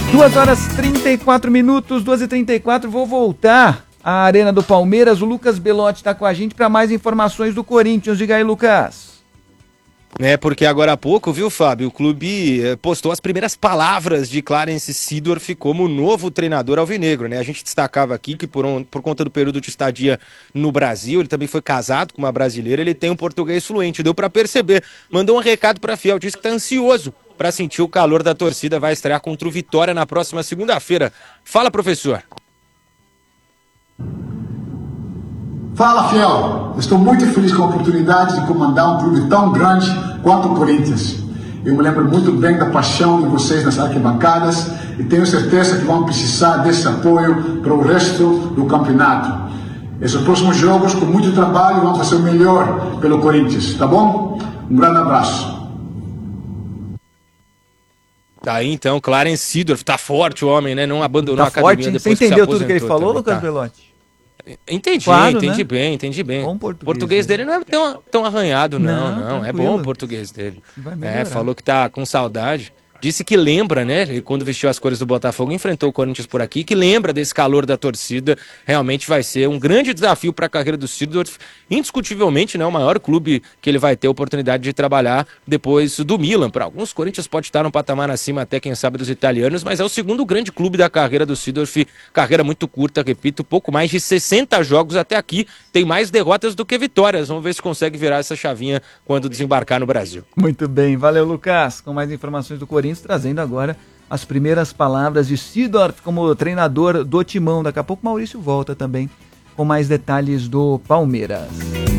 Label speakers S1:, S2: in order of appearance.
S1: 2h34, 2h34, vou voltar à Arena do Palmeiras. O Lucas Belotti está com a gente para mais informações do Corinthians. Diga aí, Lucas.
S2: Porque agora há pouco, viu, Fábio, o clube postou as primeiras palavras de Clarence Seedorf como novo treinador alvinegro, né? A gente destacava aqui que por conta do período de estadia no Brasil, ele também foi casado com uma brasileira, ele tem um português fluente, deu para perceber. Mandou um recado para a Fiel, disse que está ansioso para sentir o calor da torcida, vai estrear contra o Vitória na próxima segunda-feira. Fala, professor.
S3: Fala, Fiel. Estou muito feliz com a oportunidade de comandar um clube tão grande quanto o Corinthians. Eu me lembro muito bem da paixão de vocês nas arquibancadas e tenho certeza que vão precisar desse apoio para o resto do campeonato. Esses próximos jogos, com muito trabalho, vamos fazer o melhor pelo Corinthians, tá bom? Um grande abraço.
S2: Tá aí então, Clarence Seedorf, tá forte o homem, né? Não abandonou a academia
S1: forte,
S2: depois
S1: você entendeu tudo que ele
S2: também,
S1: falou, Lucas
S2: tá?
S1: Belotti?
S2: Entendi,
S1: Claro,
S2: entendi
S1: né?
S2: bem.
S1: Bom
S2: O português dele não é tão arranhado, não. É bom o português dele. Falou que tá com saudade. Disse que lembra, né? Ele, quando vestiu as cores do Botafogo, enfrentou o Corinthians por aqui, que lembra desse calor da torcida. Realmente vai ser um grande desafio para a carreira do Seedorf. Indiscutivelmente, né? O maior clube que ele vai ter a oportunidade de trabalhar depois do Milan. Para alguns, o Corinthians pode estar num patamar acima, até quem sabe, dos italianos, mas é o segundo grande clube da carreira do Seedorf. Carreira muito curta, repito, pouco mais de 60 jogos até aqui. Tem mais derrotas do que vitórias. Vamos ver se consegue virar essa chavinha quando desembarcar no Brasil.
S1: Muito bem, valeu, Lucas. Com mais informações do Corinthians, trazendo agora as primeiras palavras de Seedorf como treinador do Timão. Daqui a pouco Maurício volta também com mais detalhes do Palmeiras.